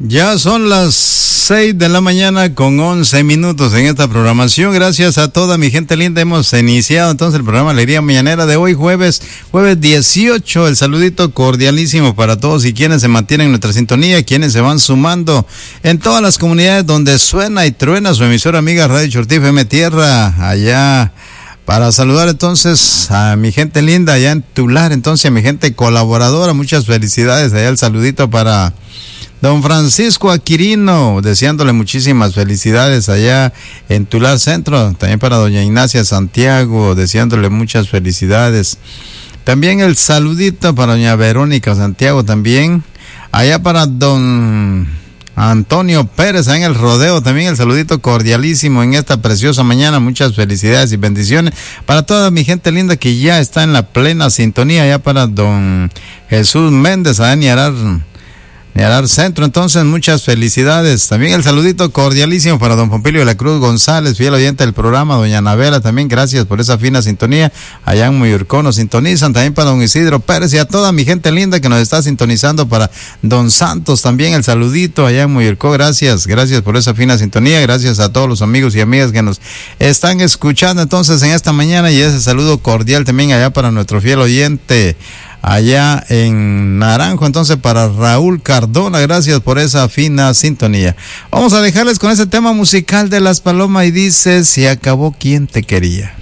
Ya son las 6 de la mañana con 11 minutos en esta programación. Gracias a toda mi gente linda. Hemos iniciado entonces el programa Alegría Mañanera de hoy, jueves 18. El saludito cordialísimo para todos y quienes se mantienen en nuestra sintonía, quienes se van sumando en todas las comunidades donde suena y truena su emisora amiga Radio Chortí FM Tierra, allá. Para saludar entonces a mi gente linda allá en Tular, entonces a mi gente colaboradora, muchas felicidades. Allá el saludito para don Francisco Aquirino, deseándole muchísimas felicidades allá en Tular Centro. También para doña Ignacia Santiago, deseándole muchas felicidades. También el saludito para doña Verónica Santiago también. Allá para don Antonio Pérez en el rodeo, también el saludito cordialísimo en esta preciosa mañana. Muchas felicidades y bendiciones para toda mi gente linda que ya está en la plena sintonía. Ya para don Jesús Méndez allá en Niarar Centro, entonces muchas felicidades. También el saludito cordialísimo para don Pompilio de la Cruz González, fiel oyente del programa, doña Anabela, también gracias por esa fina sintonía. Allá en Muyurcó nos sintonizan, también para don Isidro Pérez y a toda mi gente linda que nos está sintonizando, para don Santos también el saludito allá en Muyurcó. Gracias por esa fina sintonía. Gracias a todos los amigos y amigas que nos están escuchando entonces en esta mañana, y ese saludo cordial también allá para nuestro fiel oyente allá en Naranjo, entonces para Raúl Cardona, gracias por esa fina sintonía. Vamos a dejarles con ese tema musical de Las Palomas y dice: se acabó quien te quería.